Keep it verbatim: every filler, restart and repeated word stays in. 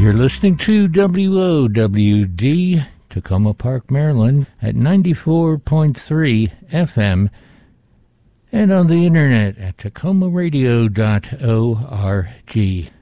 You're listening to W O W D, Tacoma Park, Maryland, at ninety-four point three F M, and on the internet at tacoma radio dot org.